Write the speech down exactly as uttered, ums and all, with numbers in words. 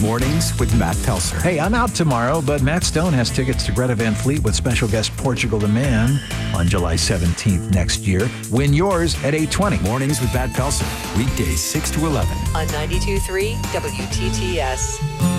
Mornings with Matt Pelser. Hey, I'm out tomorrow, but Matt Stone has tickets to Greta Van Fleet with special guest Portugal the Man on July seventeenth next year. Win yours at eight twenty. Mornings with Matt Pelser. Weekdays six to eleven. On ninety-two point three W T T S.